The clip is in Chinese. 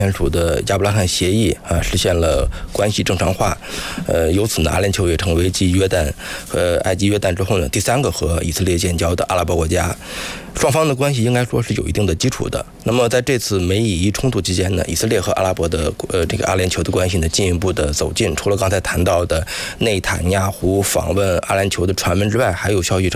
签署的亚伯拉罕协议实现了关系正常化。由此呢，阿联酋也成为继约旦和埃及、约旦之后呢，第3个和以色列建交的阿拉伯国家。双方的关系应该说是有一定的基础的。那么在这次美以冲突期间呢，以色列和阿拉伯的这个阿联酋的关系呢进一步的走近。除了刚才谈到的内塔尼亚胡访问阿联酋的传闻之外，还有消息称